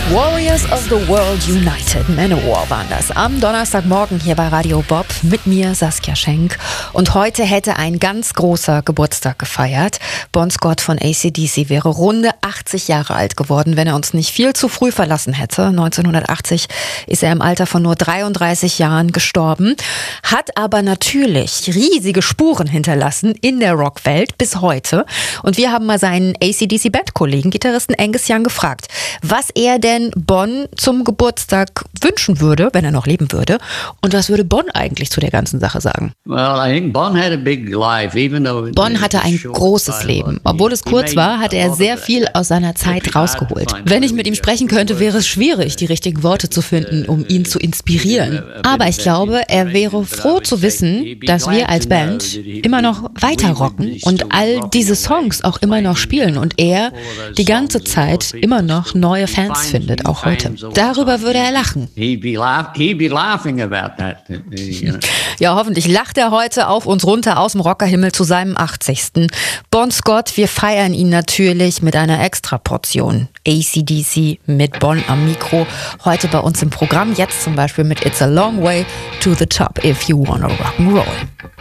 Warriors of the World United, Manowar waren das. Am Donnerstagmorgen hier bei Radio Bob mit mir, Saskia Schenk. Und heute hätte ein ganz großer Geburtstag gefeiert. Bon Scott von AC/DC wäre runde 80 Jahre alt geworden, wenn er uns nicht viel zu früh verlassen hätte. 1980 ist er im Alter von nur 33 Jahren gestorben, hat aber natürlich riesige Spuren hinterlassen in der Rockwelt bis heute. Und wir haben mal seinen AC/DC-Bandkollegen, Gitarristen Angus Young, gefragt, was er denn Bon zum Geburtstag wünschen würde, wenn er noch leben würde. Und was würde Bon eigentlich zu der ganzen Sache sagen? Bon hatte ein großes Leben. Obwohl es kurz war, hatte er sehr viel aus seiner Zeit rausgeholt. Wenn ich mit ihm sprechen könnte, wäre es schwierig, die richtigen Worte zu finden, um ihn zu inspirieren. Aber ich glaube, er wäre froh zu wissen, dass wir als Band immer noch weiter rocken und all diese Songs auch immer noch spielen und er die ganze Zeit immer noch neue Fans findet, auch heute. Darüber würde er lachen. Ja, hoffentlich lacht er heute auf uns runter aus dem Rockerhimmel zu seinem 80. Bon Scott, wir feiern ihn natürlich mit einer Extraportion AC/DC mit Bon am Mikro. Heute bei uns im Programm, jetzt zum Beispiel mit It's a Long Way to the Top if you wanna rock'n'roll.